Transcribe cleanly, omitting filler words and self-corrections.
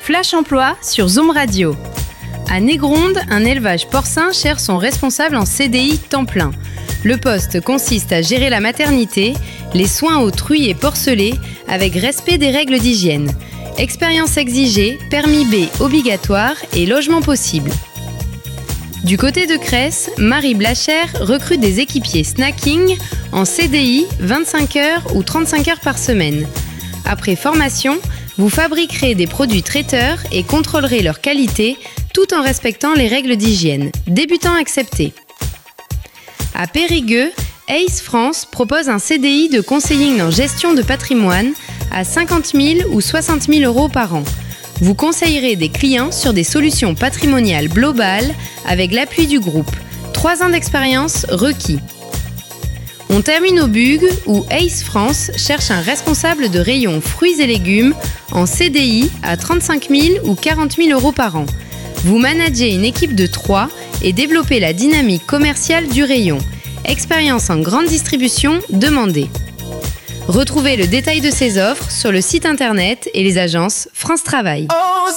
Flash Emploi sur Zoom Radio. À Négronde, un élevage porcin cherche son responsable en CDI temps plein. Le poste consiste à gérer la maternité, les soins aux truies et porcelets avec respect des règles d'hygiène. Expérience exigée, permis B obligatoire et logement possible. Du côté de Cresse, Marie Blachère recrute des équipiers snacking en CDI 25 heures ou 35 heures par semaine. Après formation, vous fabriquerez des produits traiteurs et contrôlerez leur qualité tout en respectant les règles d'hygiène, débutants acceptés. À Périgueux, Ace France propose un CDI de conseilling en gestion de patrimoine à 50 000 ou 60 000 euros par an. Vous conseillerez des clients sur des solutions patrimoniales globales avec l'appui du groupe. 3 ans d'expérience requis. On termine au Bug où Ace France cherche un responsable de rayon fruits et légumes en CDI à 35 000 ou 40 000 euros par an. Vous managez une équipe de 3 et développez la dynamique commerciale du rayon. Expérience en grande distribution demandée. Retrouvez le détail de ces offres sur le site internet et les agences France Travail.